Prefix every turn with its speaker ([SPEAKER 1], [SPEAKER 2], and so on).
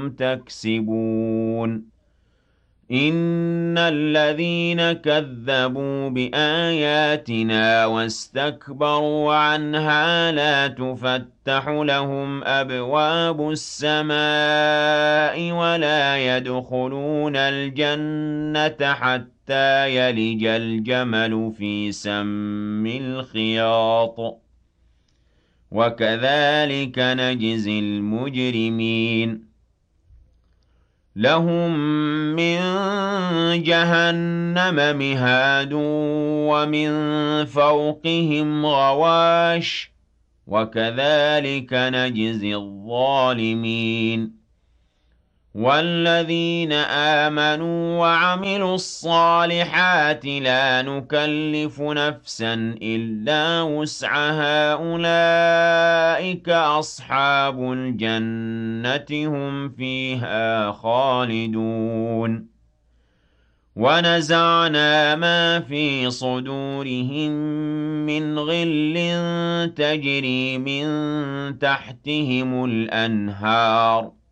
[SPEAKER 1] كُنتُمْ تَكْسِبُونَ إِنَّ الَّذِينَ كَذَّبُوا بِآيَاتِنَا وَاسْتَكْبَرُوا عَنْهَا لَا تُفَتَّحُ لَهُمْ أَبْوَابُ السَّمَاءِ وَلَا يَدْخُلُونَ الْجَنَّةَ حَتَّىٰ يَلِجَ الْجَمَلُ فِي سَمِّ الْخِيَاطِ وَكَذَٰلِكَ نَجْزِي الْمُجْرِمِينَ لَهُم مِّن جَهَنَّمَ مِهَادٌ وَمِن فَوْقِهِمْ غَوَاشٍ ۚ وَكَذَٰلِكَ نَجْزِي الظَّالِمِينَ وَالَّذِينَ آمَنُوا وَعَمِلُوا الصَّالِحَاتِ لَا نُكَلِّفُ نَفْسًا إِلَّا وُسْعَهَا أُولَٰئِكَ أَصْحَابُ الْجَنَّةِ هُمْ فِيهَا خَالِدُونَ وَنَزَعْنَا مَا فِي صُدُورِهِم مِّنْ غِلٍّ تَجْرِي مِن تَحْتِهِمُ الْأَنْهَارُ